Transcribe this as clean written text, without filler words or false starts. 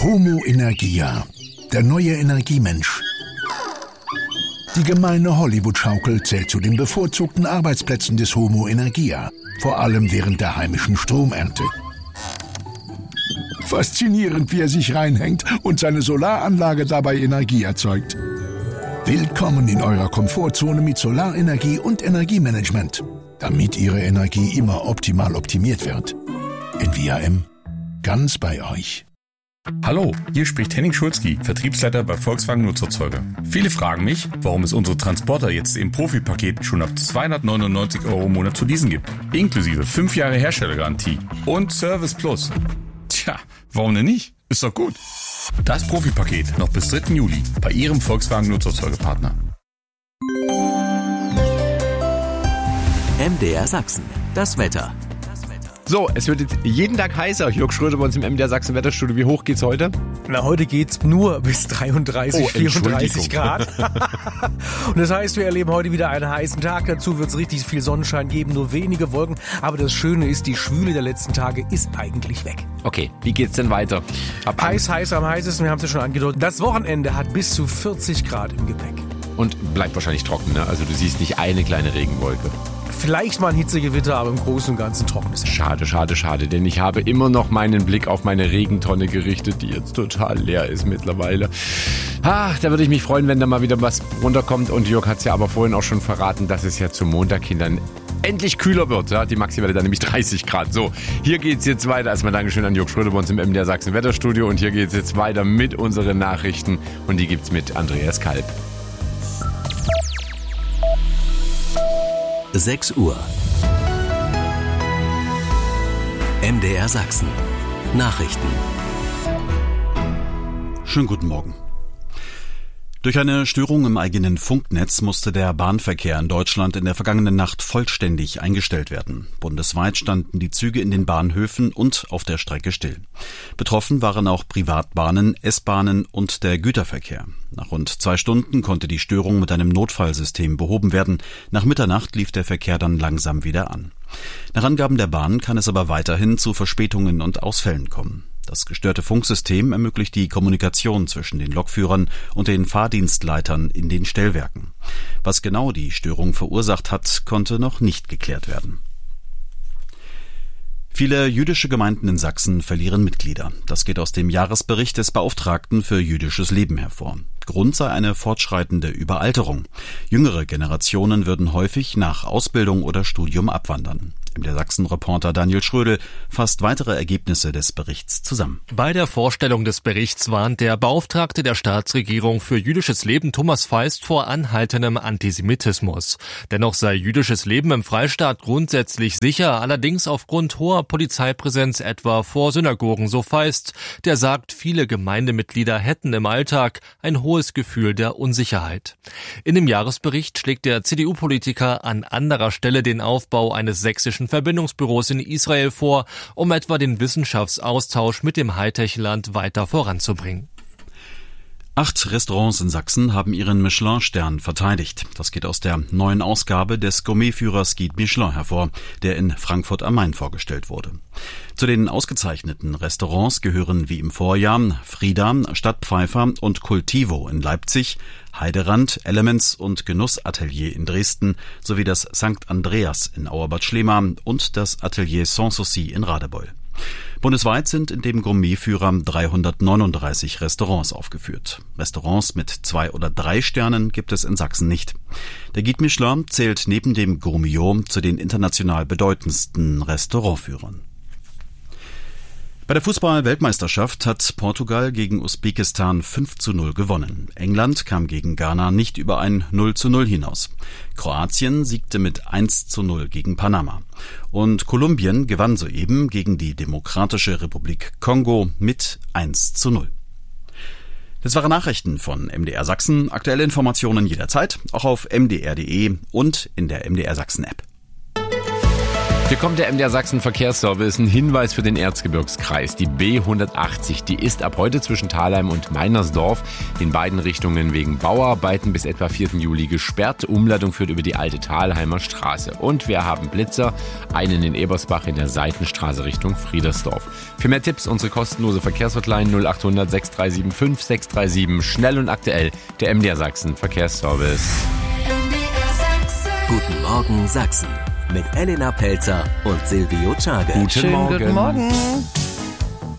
Homo Energia, der neue Energiemensch. Die gemeine Hollywood-Schaukel zählt zu den bevorzugten Arbeitsplätzen des Homo Energia, vor allem während der heimischen Stromernte. Faszinierend, wie er sich reinhängt und seine Solaranlage dabei Energie erzeugt. Willkommen in eurer Komfortzone mit Solarenergie und Energiemanagement, damit Ihre Energie immer optimal optimiert wird. NVAM, ganz bei euch. Hallo, hier spricht Henning Schulzki, Vertriebsleiter bei Volkswagen Nutzerzeuger. Viele fragen mich, warum es unsere Transporter jetzt im Profipaket schon ab 299 € im Monat zu leasen gibt. Inklusive 5 Jahre Herstellergarantie und Service Plus. Tja, warum denn nicht? Ist doch gut. Das Profipaket noch bis 3. Juli bei Ihrem Volkswagen Nutzerzeugerpartner. MDR Sachsen, das Wetter. So, es wird jetzt jeden Tag heißer. Jörg Schröder bei uns im MDR Sachsen Wetterstudio. Wie hoch geht's heute? Na, heute geht's nur bis 33, 34 Grad. Und das heißt, wir erleben heute wieder einen heißen Tag. Dazu wird's richtig viel Sonnenschein geben, nur wenige Wolken. Aber das Schöne ist, die Schwüle der letzten Tage ist eigentlich weg. Okay, wie geht's denn weiter? Heiß, am heißesten, wir haben es ja schon angedeutet. Das Wochenende hat bis zu 40 Grad im Gepäck. Und bleibt wahrscheinlich trocken, ne? Also du siehst nicht eine kleine Regenwolke. Vielleicht mal ein Hitzegewitter, aber im Großen und Ganzen trockenes. Schade, denn ich habe immer noch meinen Blick auf meine Regentonne gerichtet, die jetzt total leer ist mittlerweile. Da würde ich mich freuen, wenn da mal wieder was runterkommt. Und Jörg hat es ja aber vorhin auch schon verraten, dass es ja zum Montag Kindern endlich kühler wird. Ja? Die Maximale dann nämlich 30 Grad. So, hier geht's jetzt weiter. Erstmal Dankeschön an Jörg Schröder bei uns im MDR Sachsen Wetterstudio. Und hier geht's jetzt weiter mit unseren Nachrichten. Und die gibt's mit Andreas Kalb. 6 Uhr. MDR Sachsen. Nachrichten. Schönen guten Morgen. Durch eine Störung im eigenen Funknetz musste der Bahnverkehr in Deutschland in der vergangenen Nacht vollständig eingestellt werden. Bundesweit standen die Züge in den Bahnhöfen und auf der Strecke still. Betroffen waren auch Privatbahnen, S-Bahnen und der Güterverkehr. Nach rund 2 Stunden konnte die Störung mit einem Notfallsystem behoben werden. Nach Mitternacht lief der Verkehr dann langsam wieder an. Nach Angaben der Bahn kann es aber weiterhin zu Verspätungen und Ausfällen kommen. Das gestörte Funksystem ermöglicht die Kommunikation zwischen den Lokführern und den Fahrdienstleitern in den Stellwerken. Was genau die Störung verursacht hat, konnte noch nicht geklärt werden. Viele jüdische Gemeinden in Sachsen verlieren Mitglieder. Das geht aus dem Jahresbericht des Beauftragten für jüdisches Leben hervor. Grund sei eine fortschreitende Überalterung. Jüngere Generationen würden häufig nach Ausbildung oder Studium abwandern. Der Sachsen-Reporter Daniel Schrödel fasst weitere Ergebnisse des Berichts zusammen. Bei der Vorstellung des Berichts warnt der Beauftragte der Staatsregierung für jüdisches Leben Thomas Feist vor anhaltendem Antisemitismus. Dennoch sei jüdisches Leben im Freistaat grundsätzlich sicher, allerdings aufgrund hoher Polizeipräsenz etwa vor Synagogen, so Feist. Der sagt, viele Gemeindemitglieder hätten im Alltag ein hohes Gefühl der Unsicherheit. In dem Jahresbericht schlägt der CDU-Politiker an anderer Stelle den Aufbau eines sächsischen Verbindungsbüros in Israel vor, um etwa den Wissenschaftsaustausch mit dem Hightech-Land weiter voranzubringen. 8 Restaurants in Sachsen haben ihren Michelin-Stern verteidigt. Das geht aus der neuen Ausgabe des Gourmetführers Guide Michelin hervor, der in Frankfurt am Main vorgestellt wurde. Zu den ausgezeichneten Restaurants gehören wie im Vorjahr Frida, Stadtpfeifer und Cultivo in Leipzig, Heiderand, Elements und Genussatelier in Dresden sowie das St. Andreas in Auerbad Schlema und das Atelier Sans Souci in Radebeul. Bundesweit sind in dem Gourmetführer 339 Restaurants aufgeführt. Restaurants mit 2 oder 3 Sternen gibt es in Sachsen nicht. Der Guide Michelin zählt neben dem Gourmillon zu den international bedeutendsten Restaurantführern. Bei der Fußball-Weltmeisterschaft hat Portugal gegen Usbekistan 5:0 gewonnen. England kam gegen Ghana nicht über ein 0:0 hinaus. Kroatien siegte mit 1:0 gegen Panama. Und Kolumbien gewann soeben gegen die Demokratische Republik Kongo mit 1:0. Das waren Nachrichten von MDR Sachsen. Aktuelle Informationen jederzeit, auch auf mdr.de und in der MDR Sachsen App. Hier kommt der MDR Sachsen Verkehrsservice. Ein Hinweis für den Erzgebirgskreis. Die B180, die ist ab heute zwischen Thalheim und Meinersdorf in beiden Richtungen wegen Bauarbeiten bis etwa 4. Juli gesperrt. Umleitung führt über die alte Thalheimer Straße. Und wir haben Blitzer, einen in Ebersbach in der Seitenstraße Richtung Friedersdorf. Für mehr Tipps unsere kostenlose Verkehrshotline 0800 6375 637. Schnell und aktuell, der MDR Sachsen Verkehrsservice. Guten Morgen Sachsen mit Elena Pelzer und Silvio Czage. Guten Morgen. Guten Morgen.